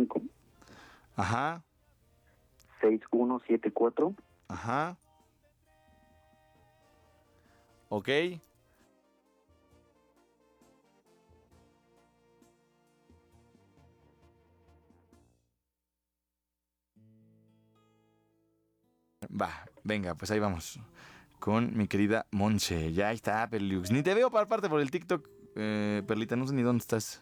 5 Ajá. 6174. Ajá. Ok. Va, venga, pues ahí vamos. Con mi querida Monse. Ya está, Perlux. Ni te veo por parte por el TikTok, Perlita, no sé ni dónde estás.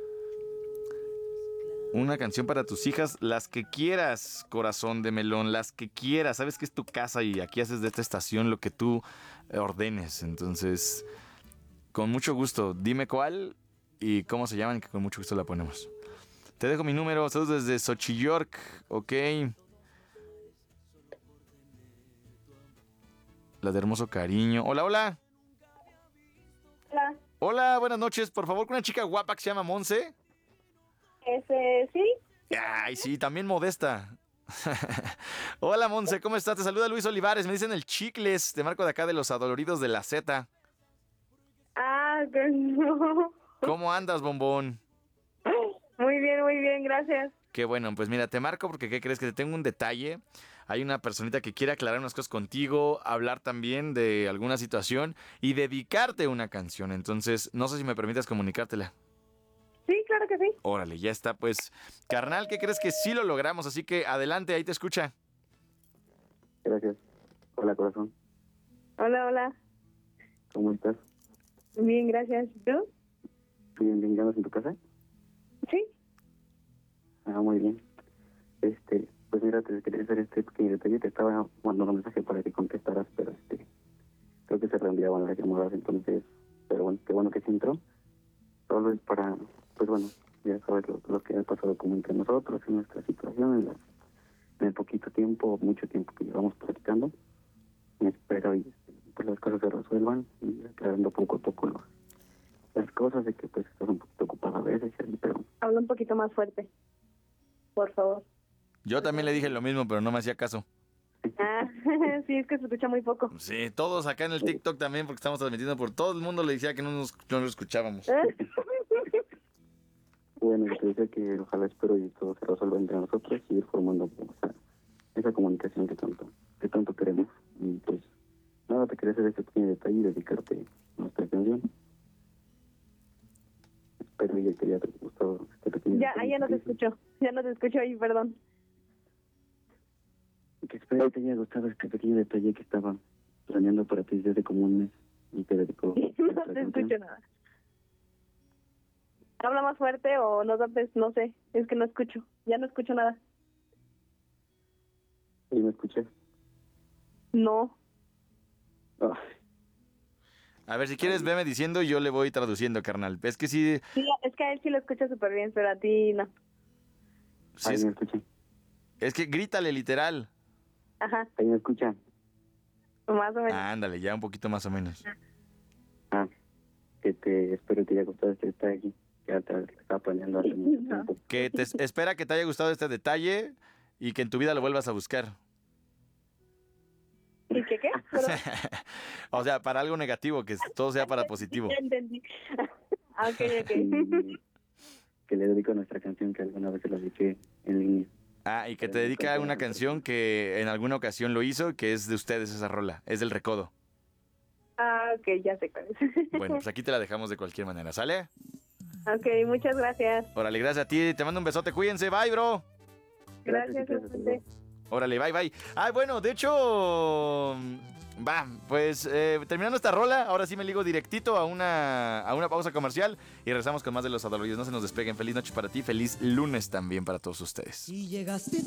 Una canción para tus hijas, las que quieras, corazón de melón, las que quieras. Sabes que es tu casa y aquí haces de esta estación lo que tú ordenes. Entonces, con mucho gusto, dime cuál y cómo se llaman, que con mucho gusto la ponemos. Te dejo mi número, saludos desde Xochillork, ok. La de hermoso cariño. Hola, hola. Hola. Hola, buenas noches. Por favor, con una chica guapa que se llama Monse. Sí. Ay, sí, también modesta. Hola, Monse, ¿cómo estás? Te saluda Luis Olivares. Me dicen el Chicles. Te marco de acá de los Adoloridos de la Z. Ah, no. ¿Cómo andas, bombón? Muy bien, gracias. Qué bueno, pues mira, te marco porque ¿qué crees? Que te tengo un detalle. Hay una personita que quiere aclarar unas cosas contigo, hablar también de alguna situación y dedicarte una canción. Entonces, no sé si me permitas comunicártela. Sí, claro que sí. Órale, ya está, pues, carnal, ¿qué crees? Que sí lo logramos, así que adelante, ahí te escucha. Gracias. Hola, corazón. Hola. ¿Cómo estás? Bien, gracias. ¿Y tú? ¿Bien, bien, en tu casa? Sí. Ah, muy bien. Pues mira, te quería hacer este pequeño detalle. Te estaba mandando un mensaje para que contestaras, pero creo que se reenviaban las llamadas, entonces, pero bueno, qué bueno que sí entró. Solo es para, pues bueno, ya sabes lo que ha pasado como entre nosotros, en nuestra situación, en el poquito tiempo, mucho tiempo que llevamos platicando. Y espero y pues las cosas se resuelvan y aclarando poco a poco las cosas, de que pues estás un poquito ocupada a veces, y así, pero Habla un poquito más fuerte, por favor. Yo también le dije lo mismo, pero no me hacía caso. Ah, sí, es que se escucha muy poco. Sí, todos acá en el TikTok también, porque estamos transmitiendo por todo el mundo, le decía que no lo escuchábamos. bueno, te decía que ojalá, espero y todo se resuelva entre nosotros y ir formando pues, esa comunicación que tanto queremos. Y pues nada, te quería hacer este pequeño detalle y dedicarte nuestra canción. Espero y que ya te gustó este pequeño detalle. Ya no te escucho ahí, perdón. Que espero que te haya gustado este pequeño detalle que estaba planeando para ti desde como un mes y te dedico. No te escucho nada. Habla más fuerte o no tapes, no sé, es que no escucho, ya no escucho nada. ¿Y me escuchas? No. Ay, A ver, si quieres, veme diciendo y yo le voy traduciendo, carnal. Es que sí... Sí, es que a él sí lo escucha súper bien, pero a ti no. sí ahí me escuchan. es que grítale, literal. Ajá, Ahí me escuchan. más o menos. Ándale, ya un poquito más o menos. Espero que te haya gustado este detalle. Ya te estaba planeando hace mucho tiempo. Que te espera que te haya gustado este detalle y que en tu vida lo vuelvas a buscar. ¿Y qué? Perdón. O sea, para algo negativo, que todo sea para positivo. Ya entendí. Ok. Y que le dedico nuestra canción que alguna vez se la dediqué en línea. Ah, y que te dedica una canción que en alguna ocasión lo hizo, que es de ustedes esa rola, es del Recodo. Ah, ok, ya sé cuál es. Bueno, pues aquí te la dejamos de cualquier manera, ¿sale? Ok, muchas gracias. Órale, gracias a ti, te mando un besote, cuídense, bye, bro. Gracias, igualmente. Órale, bye, bye. Ah, bueno, de hecho, va, pues terminando esta rola, ahora sí me ligo directito a una pausa comercial y regresamos con más de Los Adoloridos. No se nos despeguen. Feliz noche para ti, feliz lunes también para todos ustedes. Y llegaste